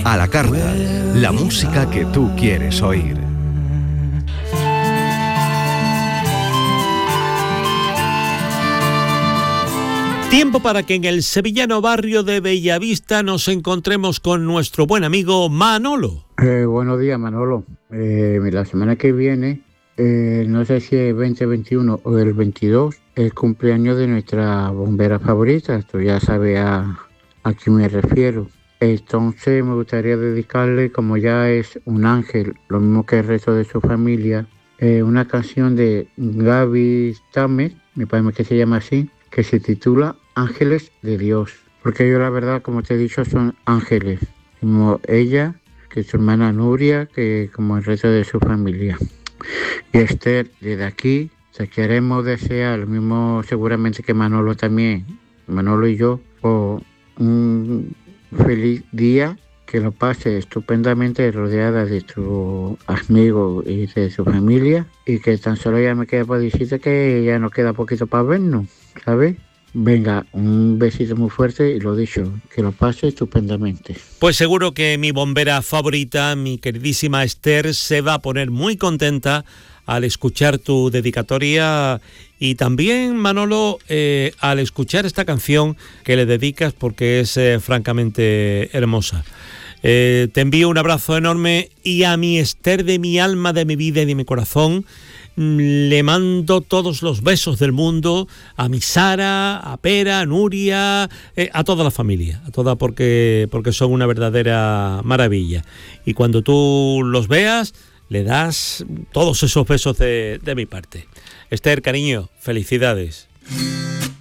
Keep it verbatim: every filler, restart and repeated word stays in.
A la carta, la música que tú quieres oír. Tiempo para que en el sevillano barrio de Bellavista nos encontremos con nuestro buen amigo Manolo. Eh, buenos días, Manolo. Eh, la semana que viene, eh, no sé si es veinte veintiuno o el veintidós, el cumpleaños de nuestra bombera favorita. Tú ya sabes a, a quién me refiero. Entonces me gustaría dedicarle, como ya es un ángel, lo mismo que el resto de su familia, eh, una canción de Gaby Tamer, me parece que se llama así, que se titula Ángeles de Dios, porque ellos la verdad, como te he dicho, son ángeles, como ella, que su hermana Nuria, que como el resto de su familia. Y Esther, desde aquí te queremos desear, lo mismo seguramente que Manolo también, Manolo y yo, por un feliz día, que lo pase estupendamente rodeada de tus amigos y de su familia, y que tan solo ya me queda por decirte que ya nos queda poquito para vernos, ¿sabes? Venga, un besito muy fuerte y lo dicho, que lo pase estupendamente. Pues seguro que mi bombera favorita, mi queridísima Esther, se va a poner muy contenta al escuchar tu dedicatoria y también, Manolo, eh, al escuchar esta canción que le dedicas porque es eh, francamente hermosa. Eh, te envío un abrazo enorme y a mi Esther de mi alma, de mi vida y de mi corazón le mando todos los besos del mundo, a mi Sara, a Pera, a Nuria, eh, a toda la familia, a toda porque, porque son una verdadera maravilla. Y cuando tú los veas, le das todos esos besos de, de mi parte. Esther, cariño, felicidades.